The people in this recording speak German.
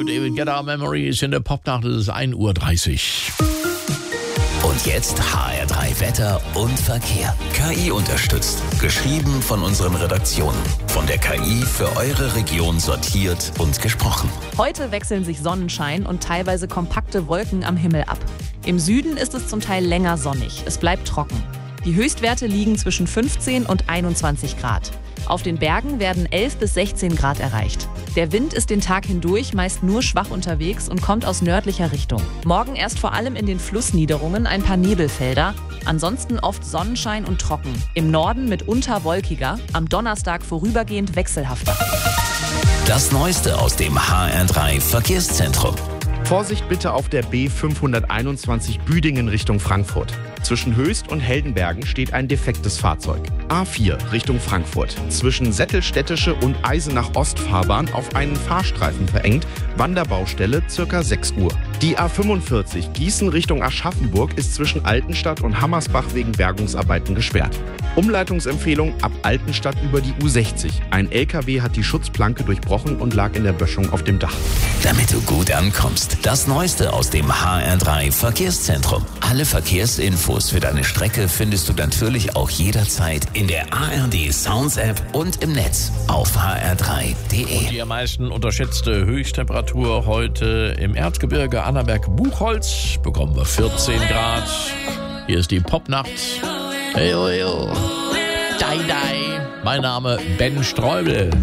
David Guetta, Memories in der Popnacht. Es ist 1:30 Uhr. Und jetzt HR3 Wetter und Verkehr. KI unterstützt. Geschrieben von unseren Redaktionen. Von der KI für eure Region sortiert und gesprochen. Heute wechseln sich Sonnenschein und teilweise kompakte Wolken am Himmel ab. Im Süden ist es zum Teil länger sonnig. Es bleibt trocken. Die Höchstwerte liegen zwischen 15 und 21 Grad. Auf den Bergen werden 11 bis 16 Grad erreicht. Der Wind ist den Tag hindurch meist nur schwach unterwegs und kommt aus nördlicher Richtung. Morgen erst vor allem in den Flussniederungen ein paar Nebelfelder, ansonsten oft Sonnenschein und trocken. Im Norden mitunter wolkiger, am Donnerstag vorübergehend wechselhafter. Das Neueste aus dem HR3 Verkehrszentrum. Vorsicht bitte auf der B521 Büdingen Richtung Frankfurt. Zwischen Höchst und Heldenbergen steht ein defektes Fahrzeug. A4 Richtung Frankfurt. Zwischen Sättelstädtische und Eisenach-Ostfahrbahn auf einen Fahrstreifen verengt. Wanderbaustelle ca. 6 Uhr. Die A45 Gießen Richtung Aschaffenburg ist zwischen Altenstadt und Hammersbach wegen Bergungsarbeiten gesperrt. Umleitungsempfehlung ab Altenstadt über die U60. Ein LKW hat die Schutzplanke durchbrochen und lag in der Böschung auf dem Dach. Damit du gut ankommst. Das Neueste aus dem HR3 Verkehrszentrum. Alle Verkehrsinfos für deine Strecke findest du natürlich auch jederzeit in der ARD Sounds App und im Netz auf hr3.de. Die am meisten unterschätzte Höchsttemperatur heute im Erzgebirge Annaberg-Buchholz. Bekommen wir 14 Grad. Hier ist die Popnacht. Hey, oh, oh. Dai, dai. Mein Name Ben Streubel.